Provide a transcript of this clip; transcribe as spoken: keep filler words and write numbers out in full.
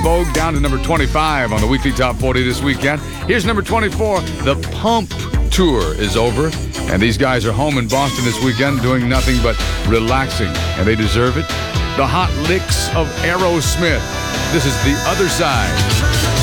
Vogue down to number twenty-five on the weekly top forty this weekend. Here's number twenty-four. The Pump Tour is over, and these guys are home in Boston this weekend doing nothing but relaxing, and they deserve it. The Hot Licks of Aerosmith. This is The Other Side.